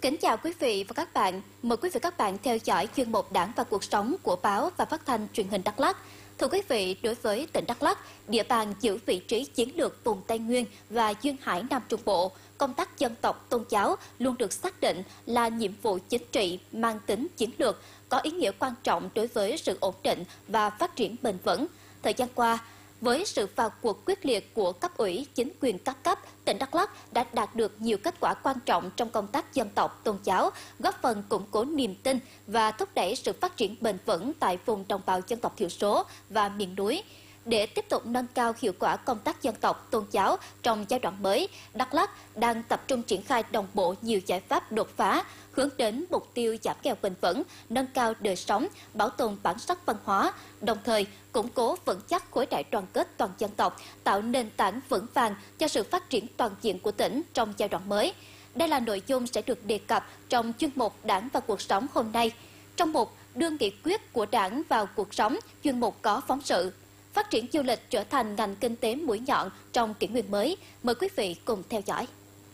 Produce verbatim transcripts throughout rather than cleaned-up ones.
Kính chào quý vị và các bạn. Mời quý vị và các bạn theo dõi chuyên mục Đảng và cuộc sống của báo và phát thanh truyền hình Đắk Lắk. Thưa quý vị, đối với tỉnh Đắk Lắk, địa bàn giữ vị trí chiến lược vùng Tây Nguyên và duyên hải Nam Trung Bộ, công tác dân tộc tôn giáo luôn được xác định là nhiệm vụ chính trị mang tính chiến lược, có ý nghĩa quan trọng đối với sự ổn định và phát triển bền vững. Thời gian qua, với sự vào cuộc quyết liệt của cấp ủy, chính quyền các cấp, tỉnh Đắk Lắk đã đạt được nhiều kết quả quan trọng trong công tác dân tộc, tôn giáo, góp phần củng cố niềm tin và thúc đẩy sự phát triển bền vững tại vùng đồng bào dân tộc thiểu số và miền núi. Để tiếp tục nâng cao hiệu quả công tác dân tộc, tôn giáo trong giai đoạn mới, Đắk Lắk đang tập trung triển khai đồng bộ nhiều giải pháp đột phá, hướng đến mục tiêu giảm nghèo bền vững, nâng cao đời sống, bảo tồn bản sắc văn hóa, đồng thời củng cố vững chắc khối đại đoàn kết toàn dân tộc, tạo nền tảng vững vàng cho sự phát triển toàn diện của tỉnh trong giai đoạn mới. Đây là nội dung sẽ được đề cập trong chuyên mục Đảng và cuộc sống hôm nay. Trong mục Đưa nghị quyết của Đảng vào cuộc sống, chuyên mục có phóng sự phát triển du lịch trở thành ngành kinh tế mũi nhọn trong kỷ nguyên mới. Mời quý vị cùng theo dõi.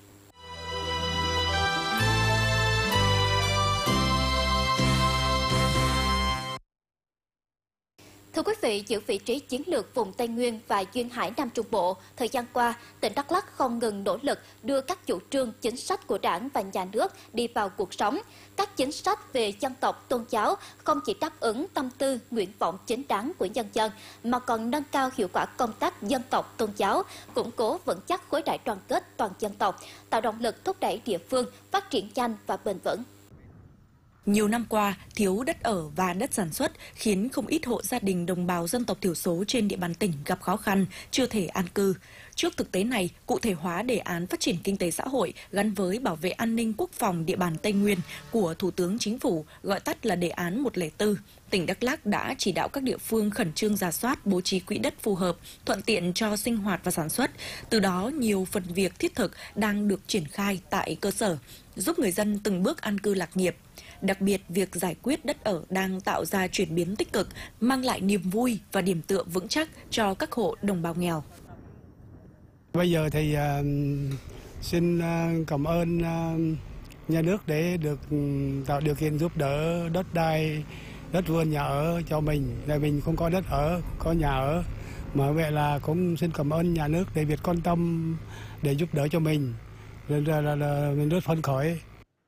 Thưa quý vị, giữ vị trí chiến lược vùng Tây Nguyên và duyên hải Nam Trung Bộ, thời gian qua, tỉnh Đắk Lắk không ngừng nỗ lực đưa các chủ trương, chính sách của Đảng và Nhà nước đi vào cuộc sống. Các chính sách về dân tộc, tôn giáo không chỉ đáp ứng tâm tư, nguyện vọng chính đáng của nhân dân, mà còn nâng cao hiệu quả công tác dân tộc, tôn giáo, củng cố vững chắc khối đại đoàn kết toàn dân tộc, tạo động lực thúc đẩy địa phương phát triển nhanh và bền vững. Nhiều năm qua, thiếu đất ở và đất sản xuất khiến không ít hộ gia đình đồng bào dân tộc thiểu số trên địa bàn tỉnh gặp khó khăn, chưa thể an cư. Trước thực tế này, cụ thể hóa đề án phát triển kinh tế xã hội gắn với bảo vệ an ninh quốc phòng địa bàn Tây Nguyên của Thủ tướng Chính phủ, gọi tắt là đề án một không bốn, tỉnh Đắk Lắk đã chỉ đạo các địa phương khẩn trương rà soát, bố trí quỹ đất phù hợp, thuận tiện cho sinh hoạt và sản xuất. Từ đó, nhiều phần việc thiết thực đang được triển khai tại cơ sở, giúp người dân từng bước an cư lạc nghiệp. Đặc biệt, việc giải quyết đất ở đang tạo ra chuyển biến tích cực, mang lại niềm vui và điểm tựa vững chắc cho các hộ đồng bào nghèo. Bây giờ thì uh, xin uh, cảm ơn uh, nhà nước để được um, tạo điều kiện giúp đỡ đất đai, đất vườn, nhà ở cho mình. Để mình không có đất ở, có nhà ở. Mà vậy là cũng xin cảm ơn nhà nước để việc quan tâm để giúp đỡ cho mình. Nên là, là, là mình rất phấn khởi.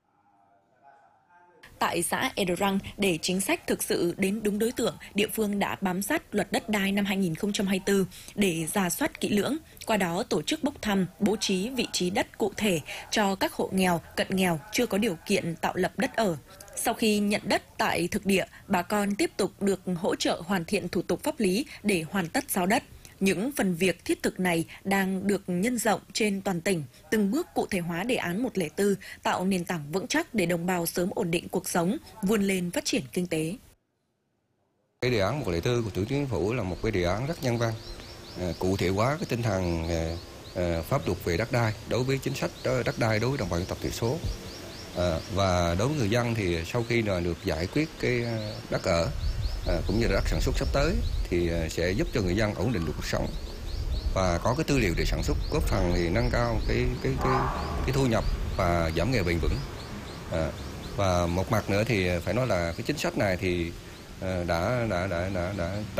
Tại xã Edrang, để chính sách thực sự đến đúng đối tượng, địa phương đã bám sát luật đất đai năm hai nghìn không trăm hai mươi tư để rà soát kỹ lưỡng, qua đó tổ chức bốc thăm, bố trí vị trí đất cụ thể cho các hộ nghèo, cận nghèo chưa có điều kiện tạo lập đất ở. Sau khi nhận đất tại thực địa, bà con tiếp tục được hỗ trợ hoàn thiện thủ tục pháp lý để hoàn tất giao đất. Những phần việc thiết thực này đang được nhân rộng trên toàn tỉnh, từng bước cụ thể hóa đề án một không bốn, tạo nền tảng vững chắc để đồng bào sớm ổn định cuộc sống, vươn lên phát triển kinh tế. Cái đề án một không bốn của Thủ tướng Chính phủ là một cái đề án rất nhân văn, cụ thể hóa cái tinh thần pháp luật về đất đai đối với chính sách đất đai đối với đồng bào dân tộc thiểu số. Và đối với người dân thì sau khi được giải quyết cái đất ở cũng như là đất sản xuất sắp tới thì sẽ giúp cho người dân ổn định được cuộc sống và có cái tư liệu để sản xuất, góp phần thì nâng cao cái cái cái cái thu nhập và giảm nghèo bền vững. À, và một mặt nữa thì phải nói là cái chính sách này thì đã đã đã đã đã